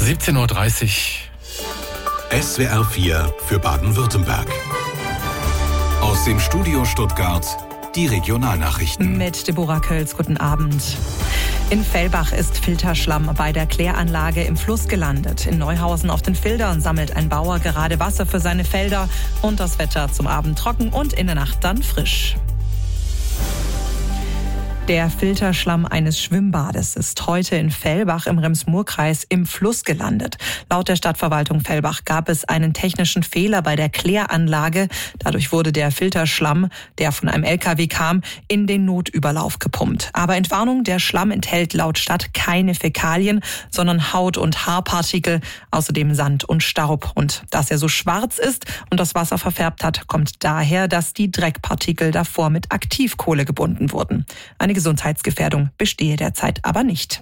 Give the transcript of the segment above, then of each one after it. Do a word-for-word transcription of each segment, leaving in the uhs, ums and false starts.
siebzehn Uhr dreißig. S W R vier für Baden-Württemberg. Aus dem Studio Stuttgart die Regionalnachrichten. Mit Deborah Kölz, guten Abend. In Fellbach ist Filterschlamm bei der Kläranlage im Fluss gelandet. In Neuhausen auf den Fildern sammelt ein Bauer gerade Wasser für seine Felder. Und das Wetter zum Abend trocken und in der Nacht dann frisch. Der Filterschlamm eines Schwimmbades ist heute in Fellbach im Rems-Murr-Kreis im Fluss gelandet. Laut der Stadtverwaltung Fellbach gab es einen technischen Fehler bei der Kläranlage. Dadurch wurde der Filterschlamm, der von einem L K W kam, in den Notüberlauf gepumpt. Aber Entwarnung, der Schlamm enthält laut Stadt keine Fäkalien, sondern Haut- und Haarpartikel, außerdem Sand und Staub. Und dass er so schwarz ist und das Wasser verfärbt hat, kommt daher, dass die Dreckpartikel davor mit Aktivkohle gebunden wurden. Eine Gesundheitsgefährdung bestehe derzeit aber nicht.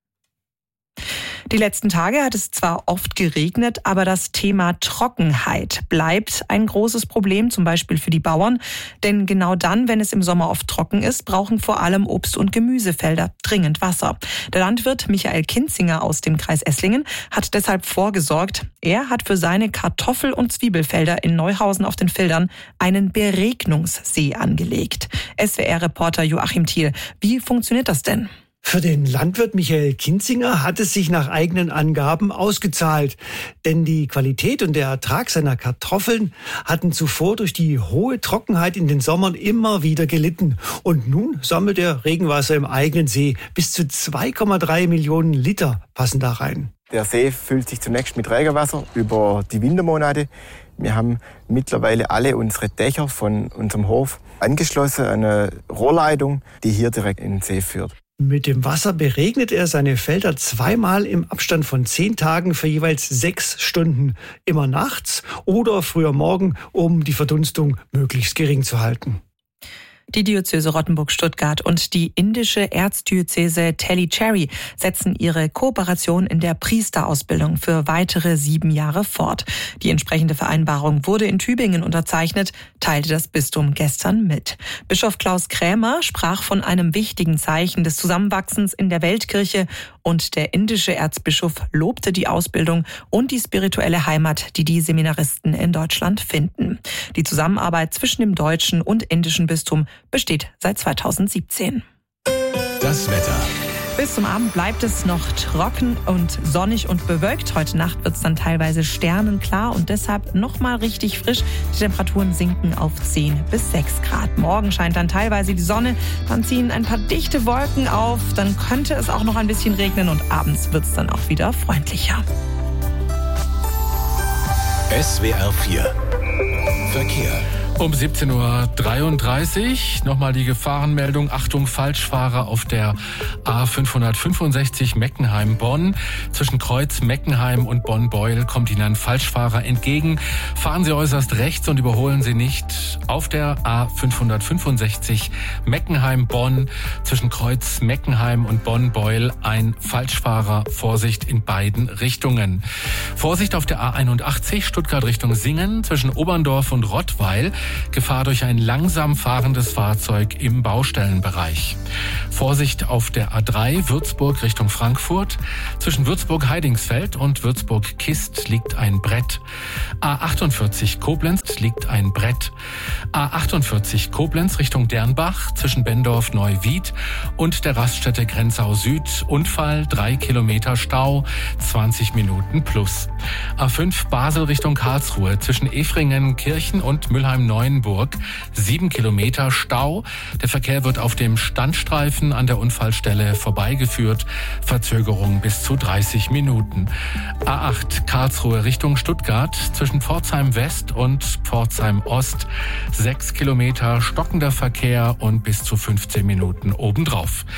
Die letzten Tage hat es zwar oft geregnet, aber das Thema Trockenheit bleibt ein großes Problem, zum Beispiel für die Bauern. Denn genau dann, wenn es im Sommer oft trocken ist, brauchen vor allem Obst- und Gemüsefelder dringend Wasser. Der Landwirt Michael Kinzinger aus dem Kreis Esslingen hat deshalb vorgesorgt. Er hat für seine Kartoffel- und Zwiebelfelder in Neuhausen auf den Fildern einen Beregnungssee angelegt. S W R-Reporter Joachim Thiel, wie funktioniert das denn? Für den Landwirt Michael Kinzinger hat es sich nach eigenen Angaben ausgezahlt. Denn die Qualität und der Ertrag seiner Kartoffeln hatten zuvor durch die hohe Trockenheit in den Sommern immer wieder gelitten. Und nun sammelt er Regenwasser im eigenen See. Bis zu zwei Komma drei Millionen Liter passen da rein. Der See füllt sich zunächst mit Regenwasser über die Wintermonate. Wir haben mittlerweile alle unsere Dächer von unserem Hof angeschlossen an eine Rohrleitung, die hier direkt in den See führt. Mit dem Wasser beregnet er seine Felder zweimal im Abstand von zehn Tagen für jeweils sechs Stunden. Immer nachts oder früher morgen, um die Verdunstung möglichst gering zu halten. Die Diözese Rottenburg-Stuttgart und die indische Erzdiözese Tellicherry setzen ihre Kooperation in der Priesterausbildung für weitere sieben Jahre fort. Die entsprechende Vereinbarung wurde in Tübingen unterzeichnet, teilte das Bistum gestern mit. Bischof Klaus Krämer sprach von einem wichtigen Zeichen des Zusammenwachsens in der Weltkirche und der indische Erzbischof lobte die Ausbildung und die spirituelle Heimat, die die Seminaristen in Deutschland finden. Die Zusammenarbeit zwischen dem deutschen und indischen Bistum besteht seit zweitausendsiebzehn. Das Wetter. Bis zum Abend bleibt es noch trocken und sonnig und bewölkt. Heute Nacht wird es dann teilweise sternenklar und deshalb nochmal richtig frisch. Die Temperaturen sinken auf zehn bis sechs Grad. Morgen scheint dann teilweise die Sonne, dann ziehen ein paar dichte Wolken auf, dann könnte es auch noch ein bisschen regnen und abends wird es dann auch wieder freundlicher. S W R vier Verkehr. Um siebzehn Uhr dreiunddreißig nochmal die Gefahrenmeldung. Achtung, Falschfahrer auf der A fünfhundertfünfundsechzig Meckenheim-Bonn. Zwischen Kreuz Meckenheim und Bonn-Beuel kommt Ihnen ein Falschfahrer entgegen. Fahren Sie äußerst rechts und überholen Sie nicht. Auf der A fünfhundertfünfundsechzig Meckenheim-Bonn zwischen Kreuz Meckenheim und Bonn-Beuel ein Falschfahrer. Vorsicht in beiden Richtungen. Vorsicht auf der A einundachtzig Stuttgart Richtung Singen zwischen Oberndorf und Rottweil. Gefahr durch ein langsam fahrendes Fahrzeug im Baustellenbereich. Vorsicht auf der A drei Würzburg Richtung Frankfurt. Zwischen Würzburg-Heidingsfeld und Würzburg-Kist liegt ein Brett. A achtundvierzig Koblenz liegt ein Brett. A achtundvierzig Koblenz Richtung Dernbach zwischen Bendorf-Neuwied und der Raststätte Grenzau Süd. Unfall, drei Kilometer Stau, zwanzig Minuten plus. A fünf Basel Richtung Karlsruhe zwischen Efringen-Kirchen und Mülheim-Neuenburg, sieben Kilometer Stau. Der Verkehr wird auf dem Standstreifen an der Unfallstelle vorbeigeführt. Verzögerung bis zu dreißig Minuten. A acht Karlsruhe Richtung Stuttgart zwischen Pforzheim West und Pforzheim Ost, sechs Kilometer stockender Verkehr und bis zu fünfzehn Minuten obendrauf.